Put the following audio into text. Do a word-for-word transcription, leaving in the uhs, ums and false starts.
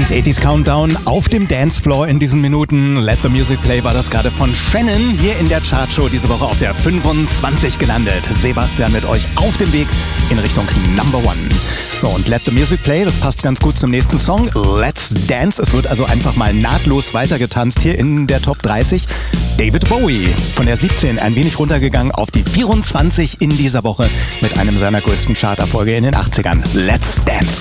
neunziger, achtziger Countdown auf dem Dancefloor in diesen Minuten. Let the Music Play war das gerade von Shannon hier in der Chartshow diese Woche auf der fünfundzwanzig gelandet. Sebastian mit euch auf dem Weg in Richtung Number One. So, und Let the Music Play, das passt ganz gut zum nächsten Song. Let's Dance. Es wird also einfach mal nahtlos weitergetanzt hier in der Top dreißig. David Bowie von der siebzehn ein wenig runtergegangen auf die vierundzwanzig in dieser Woche mit einem seiner größten Charterfolge in den achtzigern. Let's Dance.